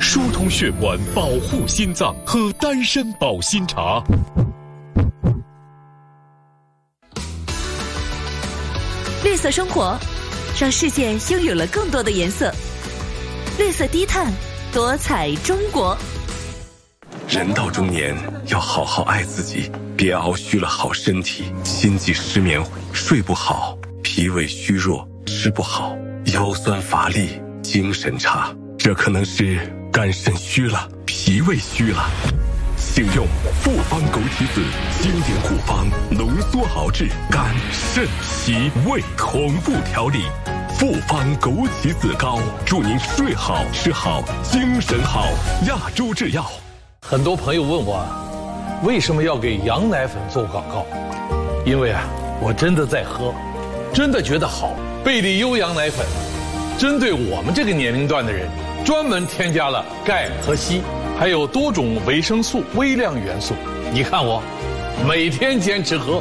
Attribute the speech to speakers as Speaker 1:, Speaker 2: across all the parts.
Speaker 1: 疏通血管，保护心脏，喝丹参保心茶。
Speaker 2: 绿色生活，让世界拥有了更多的颜色。绿色低碳，多彩中国。
Speaker 1: 人到中年，要好好爱自己，别熬虚了好身体，心悸失眠，睡不好，脾胃虚弱，吃不好，腰酸乏力，精神差，这可能是肝肾虚了，脾胃虚了。请用复方枸杞子经典古方浓缩熬制肝肾脾胃同步调理。复方枸杞子膏，祝您睡好吃好精神好。亚洲制药。
Speaker 3: 很多朋友问我，为什么要给羊奶粉做广告？因为我真的在喝，真的觉得好。贝利优羊奶粉，针对我们这个年龄段的人，专门添加了钙和硒，还有多种维生素、微量元素。你看我，每天坚持喝。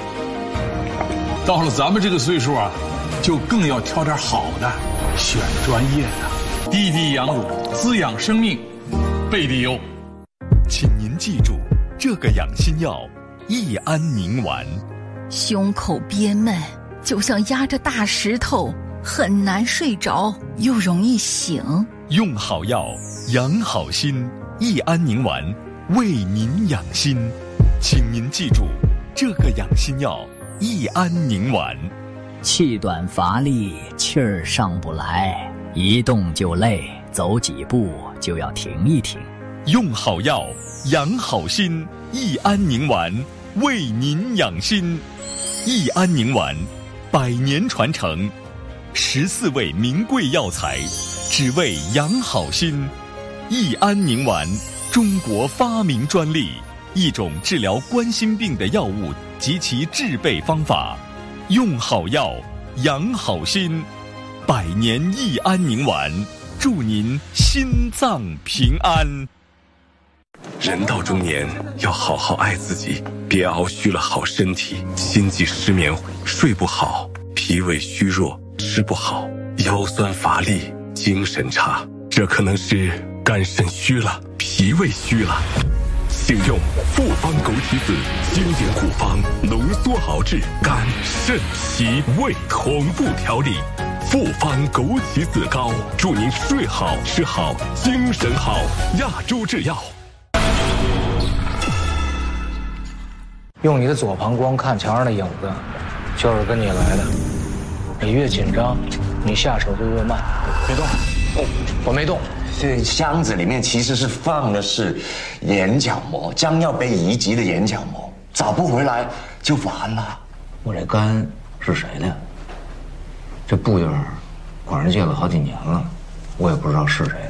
Speaker 3: 到了咱们这个岁数就更要挑点好的，选专业的。滴滴羊乳，滋养生命，贝利优。
Speaker 4: 请您记住，这个养心药益安宁丸。
Speaker 5: 胸口憋闷，就像压着大石头，很难睡着，又容易醒。
Speaker 4: 用好药，养好心，益安宁丸为您养心。请您记住，这个养心药益安宁丸。
Speaker 6: 气短乏力，气儿上不来，一动就累，走几步就要停一停。
Speaker 4: 用好药，养好心，益安宁丸为您养心。益安宁丸100年传承，14味名贵药材，只为养好心。益安宁丸，中国发明专利，一种治疗冠心病的药物及其制备方法。用好药，养好心，100年益安宁丸，祝您心脏平安。
Speaker 1: 人到中年，要好好爱自己，别熬虚了好身体，心悸失眠，睡不好，脾胃虚弱，吃不好，腰酸乏力，精神差，这可能是肝肾虚了，脾胃虚了。请用复方枸杞子经典古方浓缩熬制肝肾脾胃同步调理。复方枸杞子膏，祝您睡好吃好精神好。亚洲制药。
Speaker 7: 用你的左膀胱看墙上的影子，就是跟你来的。你越紧张，你下手就越慢。别动，我没动。
Speaker 8: 这箱子里面其实是放的是眼角膜，将要被移植的眼角膜，找不回来就完了。
Speaker 7: 我这肝是谁的？这布印管人借了好几年了，我也不知道是谁的。